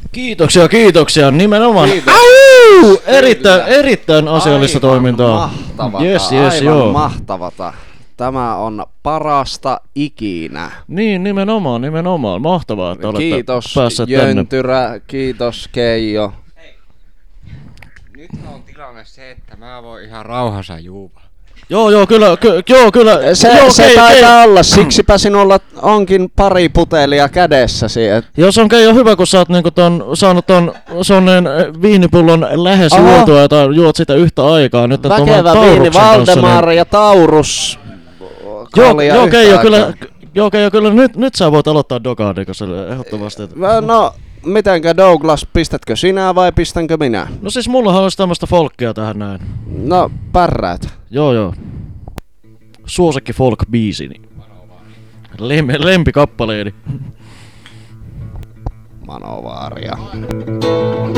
Kiitoksia, nimenomaan. Kiitos. Erittäin asiallista toimintaa. Yes, joo. Mahtavata. Tämä on parasta ikinä. Niin, nimenomaan. Mahtavaa, että olette Kiitos päässeet tänne. Jöntyrä, kiitos Keijo. Nyt on tilanne se, että mä voin ihan rauhassa juupa. Joo, kyllä. Se taitaa olla, siksipä sinulla onkin pari putelia kädessäsi. Joo, se on Keijo hyvä, kun sä oot niinku saanut ton sonneen viinipullon lähes juotua ja juot sitä yhtä aikaa. Nyt väkevä viini, Valdemar ja Taurus. Joo, Keijo, kyllä nyt sä voit aloittaa Dogaadikoselle ehdottomasti. No, mitenkä Douglas, pistätkö sinä vai pistänkö minä? No siis mullahan olisi tämmöstä folkkia tähän näin. No, pärräät. Joo. Suosikki folk-biisini. Lempikappaleeni. Manovaaria.